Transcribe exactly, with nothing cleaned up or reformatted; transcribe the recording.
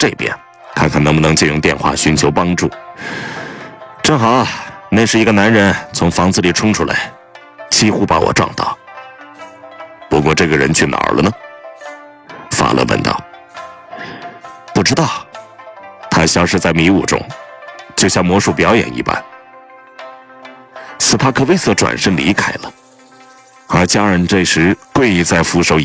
这边，看看能不能借用电话寻求帮助。正好，那时一个男人从房子里冲出来，几乎把我撞倒。不过这个人去哪儿了呢？法勒问道。不知道，他消失在迷雾中，就像魔术表演一般。斯帕克威瑟转身离开了，而加尔这时跪在扶手椅